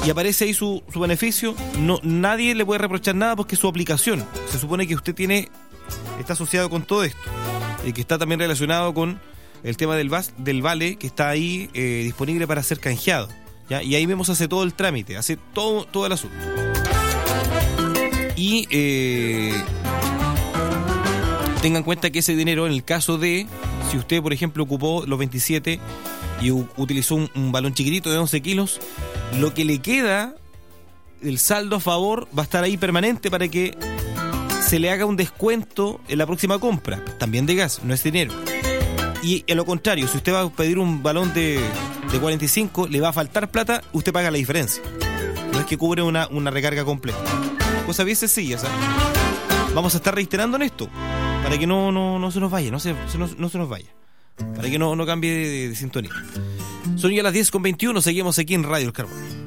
y aparece ahí su beneficio, nadie le puede reprochar nada porque es su aplicación. Se supone que usted está asociado con todo esto y que está también relacionado con el tema del vale que está ahí disponible para ser canjeado, ¿ya? Y ahí vemos, hace todo el trámite, hace todo el asunto. Y tengan en cuenta que ese dinero, en el caso de, si usted por ejemplo ocupó los 27 y utilizó un balón chiquitito de 11 kilos, lo que le queda, el saldo a favor, va a estar ahí permanente para que se le haga un descuento en la próxima compra, también de gas, no es dinero. Y en lo contrario, si usted va a pedir un balón de 45, le va a faltar plata, usted paga la diferencia. No es que cubre una recarga completa. Cosa bien sencilla, ¿sabes? Vamos a estar reiterando en esto, para que no se nos vaya, no se nos vaya. Para que no cambie de sintonía. Son ya las 10:21, seguimos aquí en Radio El Carbón.